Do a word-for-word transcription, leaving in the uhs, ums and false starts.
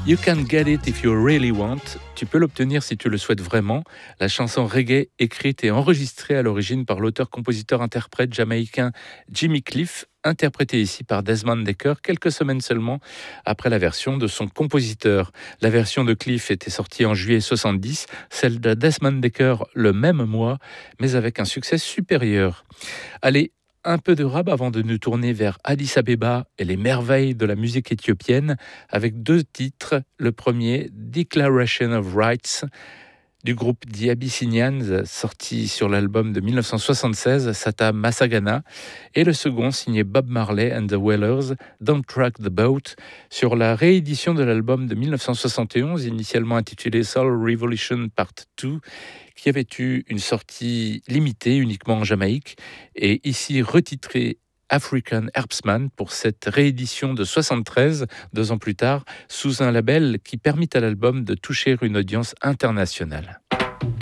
You can get it if you really want. Tu peux l'obtenir si tu le souhaites vraiment. La chanson reggae écrite et enregistrée à l'origine par l'auteur-compositeur-interprète jamaïcain Jimmy Cliff, interprétée ici par Desmond Dekker quelques semaines seulement après la version de son compositeur. La version de Cliff était sortie en juillet soixante-dix, celle de Desmond Dekker le même mois, mais avec un succès supérieur. Allez, un peu de rap avant de nous tourner vers Addis Abeba et les merveilles de la musique éthiopienne avec deux titres. Le premier, Declaration of Rights, du groupe The Abyssinians, sorti sur l'album de dix-neuf cent soixante-seize, Sata Massagana, et le second, signé Bob Marley and the Wailers, Don't Rock the Boat, sur la réédition de l'album de dix-neuf cent soixante et onze, initialement intitulé Soul Revolution Part deux, qui avait eu une sortie limitée uniquement en Jamaïque, et ici retitré African Herbsman pour cette réédition de soixante-treize, deux ans plus tard, sous un label qui permit à l'album de toucher une audience internationale.